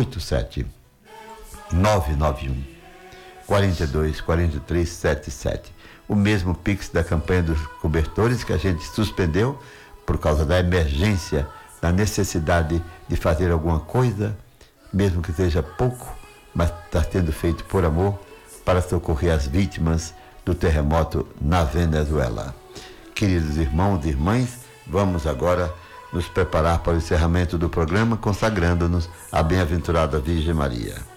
87 991 42 43 77. O mesmo Pix da campanha dos cobertores que a gente suspendeu por causa da emergência, da necessidade de fazer alguma coisa, mesmo que seja pouco, mas está sendo feito por amor para socorrer as vítimas do terremoto na Venezuela. Queridos irmãos e irmãs, vamos agora nos preparar para o encerramento do programa, consagrando-nos à bem-aventurada Virgem Maria.